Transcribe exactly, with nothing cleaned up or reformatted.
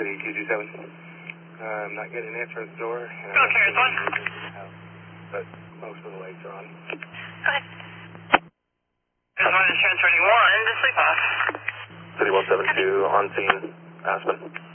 City, Q two seven. Uh, I'm not getting an answer at the door. And Go, Carriers one. But most of the lights are on. Go ahead. Carriers one is transferring one to sleep off. City one seven two on scene, Aspen.